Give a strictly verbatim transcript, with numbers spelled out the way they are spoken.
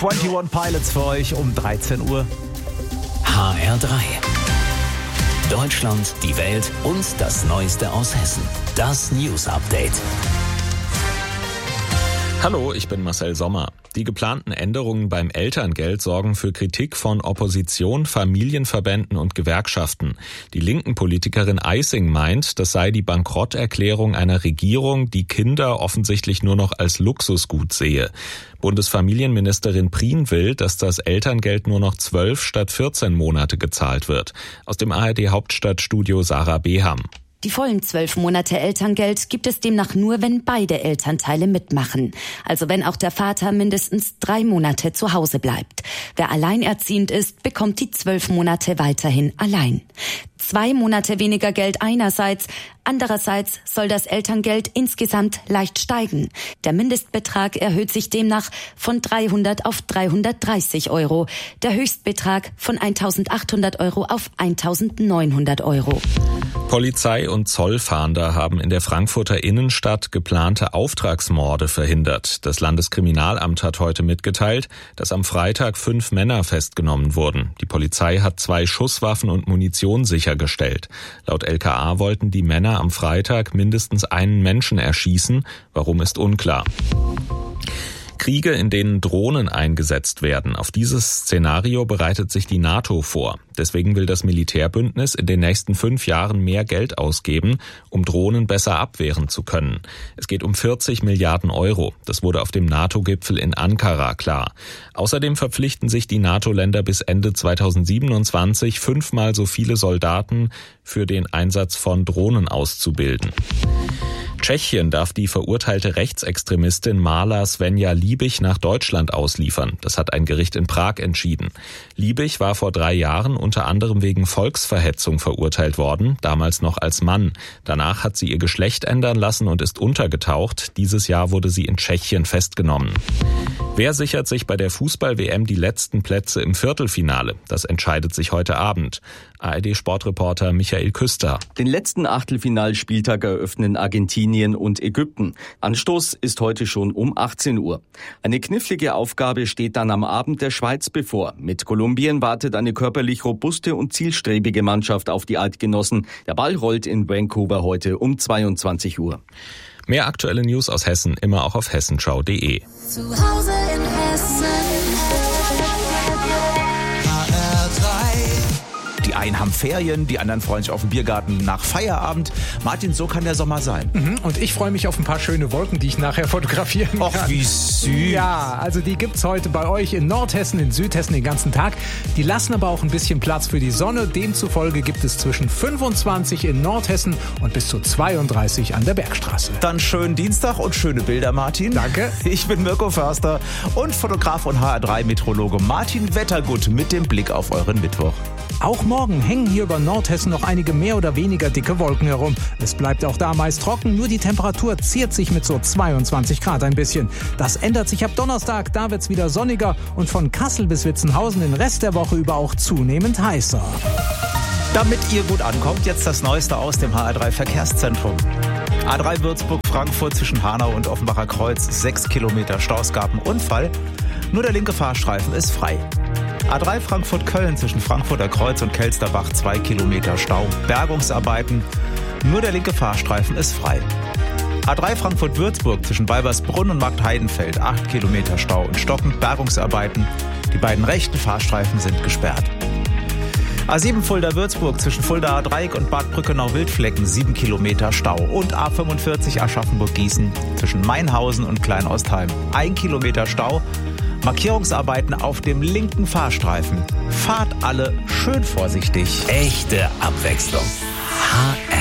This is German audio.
einundzwanzig Pilots für euch um dreizehn Uhr. H R drei. Deutschland, die Welt und das Neueste aus Hessen. Das News Update. Hallo, ich bin Marcel Sommer. Die geplanten Änderungen beim Elterngeld sorgen für Kritik von Opposition, Familienverbänden und Gewerkschaften. Die linken Politikerin Eising meint, das sei die Bankrotterklärung einer Regierung, die Kinder offensichtlich nur noch als Luxusgut sehe. Bundesfamilienministerin Prien will, dass das Elterngeld nur noch zwölf statt vierzehn Monate gezahlt wird. Aus dem A R D Hauptstadtstudio Sarah Beham. Die vollen zwölf Monate Elterngeld gibt es demnach nur, wenn beide Elternteile mitmachen. Also wenn auch der Vater mindestens drei Monate zu Hause bleibt. Wer alleinerziehend ist, bekommt die zwölf Monate weiterhin allein. Zwei Monate weniger Geld einerseits, andererseits soll das Elterngeld insgesamt leicht steigen. Der Mindestbetrag erhöht sich demnach von dreihundert auf dreihundertdreißig Euro. Der Höchstbetrag von eintausendachthundert Euro auf eintausendneunhundert Euro. Polizei und Zollfahnder haben in der Frankfurter Innenstadt geplante Auftragsmorde verhindert. Das Landeskriminalamt hat heute mitgeteilt, dass am Freitag fünf Männer festgenommen wurden. Die Polizei hat zwei Schusswaffen und Munition sichergestellt. Laut L K A wollten die Männer am Freitag mindestens einen Menschen erschießen. Warum ist unklar. Kriege, in denen Drohnen eingesetzt werden. Auf dieses Szenario bereitet sich die NATO vor. Deswegen will das Militärbündnis in den nächsten fünf Jahren mehr Geld ausgeben, um Drohnen besser abwehren zu können. Es geht um vierzig Milliarden Euro. Das wurde auf dem NATO-Gipfel in Ankara klar. Außerdem verpflichten sich die NATO-Länder bis Ende zweitausendsiebenundzwanzig fünfmal so viele Soldaten für den Einsatz von Drohnen auszubilden. Tschechien darf die verurteilte Rechtsextremistin Marla Svenja Liebig nach Deutschland ausliefern. Das hat ein Gericht in Prag entschieden. Liebig war vor drei Jahren unter anderem wegen Volksverhetzung verurteilt worden, damals noch als Mann. Danach hat sie ihr Geschlecht ändern lassen und ist untergetaucht. Dieses Jahr wurde sie in Tschechien festgenommen. Wer sichert sich bei der Fußball-W M die letzten Plätze im Viertelfinale? Das entscheidet sich heute Abend. A R D-Sportreporter Michael Küster. Den letzten Achtelfinalspieltag eröffnen Argentinien und Ägypten. Anstoß ist heute schon um achtzehn Uhr. Eine knifflige Aufgabe steht dann am Abend der Schweiz bevor. Mit Kolumbien wartet eine körperlich robuste und zielstrebige Mannschaft auf die Eidgenossen. Der Ball rollt in Vancouver heute um zweiundzwanzig Uhr. Mehr aktuelle News aus Hessen immer auch auf hessenschau punkt de. Zu Hause in Hessen. H R drei. Die einen haben Ferien, die anderen freuen sich auf den Biergarten nach Feierabend. Martin, so kann der Sommer sein. Mhm, und ich freue mich auf ein paar schöne Wolken, die ich nachher fotografieren kann. Och, wie süß. Ja, also die gibt's heute bei euch in Nordhessen, in Südhessen den ganzen Tag. Die lassen aber auch ein bisschen Platz für die Sonne. Demzufolge gibt es zwischen fünfundzwanzig in Nordhessen und bis zu zweiunddreißig an der Bergstraße. Dann schönen Dienstag und schöne Bilder, Martin. Danke. Ich bin Mirko Förster und Fotograf und H R drei Meteorologe Martin Wettergut mit dem Blick auf euren Mittwoch. Auch morgen hängen hier über Nordhessen noch einige mehr oder weniger dicke Wolken herum. Es bleibt auch da meist trocken, nur die Temperatur ziert sich mit so zweiundzwanzig Grad ein bisschen. Das ändert sich ab Donnerstag, da wird's wieder sonniger und von Kassel bis Witzenhausen den Rest der Woche über auch zunehmend heißer. Damit ihr gut ankommt, jetzt das Neueste aus dem H R drei Verkehrszentrum. A drei Würzburg-Frankfurt zwischen Hanau und Offenbacher Kreuz, sechs Kilometer Stau, es gab einen Unfall. Nur der linke Fahrstreifen ist frei. A drei Frankfurt-Köln zwischen Frankfurter Kreuz und Kelsterbach, zwei Kilometer Stau. Bergungsarbeiten. Nur der linke Fahrstreifen ist frei. A drei Frankfurt-Würzburg zwischen Weibersbrunn und Marktheidenfeld, acht Kilometer Stau und stockend. Bergungsarbeiten. Die beiden rechten Fahrstreifen sind gesperrt. A sieben Fulda-Würzburg zwischen Fuldaer Dreieck und Bad Brückenau-Wildflecken, sieben Kilometer Stau. Und A fünfundvierzig Aschaffenburg-Gießen zwischen Mainhausen und Kleinostheim, ein Kilometer Stau. Markierungsarbeiten auf dem linken Fahrstreifen. Fahrt alle schön vorsichtig. Echte Abwechslung. H